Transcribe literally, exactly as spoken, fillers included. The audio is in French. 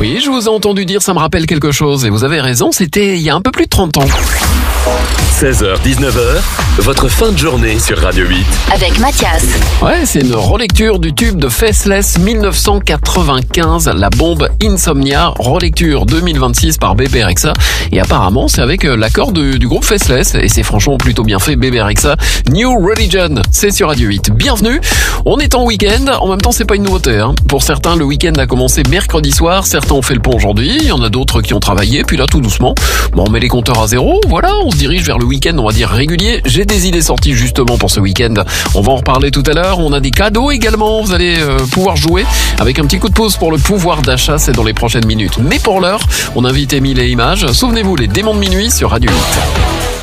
Oui, je vous ai entendu dire, ça me rappelle quelque chose. Et vous avez raison, c'était il y a un peu plus de trente ans. seize heures dix-neuf heures, votre fin de journée sur Radio huit. Avec Mathias. Ouais, c'est une relecture du tube de Faceless mille neuf cent quatre-vingt-quinze, la bombe Insomnia, relecture deux mille vingt-six par Bebe Rexha. Et apparemment, c'est avec l'accord du, du groupe Faceless. Et c'est franchement plutôt bien fait, Bebe Rexha. New Religion, c'est sur Radio huit. Bienvenue, on est en week-end. En même temps, c'est pas une nouveauté. Hein. Pour certains, le week-end a commencé mercredi soir. Certains ont fait le pont aujourd'hui. Il y en a d'autres qui ont travaillé. Puis là, tout doucement, bon, on met les compteurs à zéro. Voilà, on se dirige vers le week-end, on va dire régulier. J'ai des idées sorties justement pour ce week-end. On va en reparler tout à l'heure. On a des cadeaux également. Vous allez euh, pouvoir jouer avec un petit coup de pouce pour le pouvoir d'achat. C'est dans les prochaines minutes. Mais pour l'heure, on invite Émile et Images. Souvenez-vous, les démons de minuit sur Radio huit.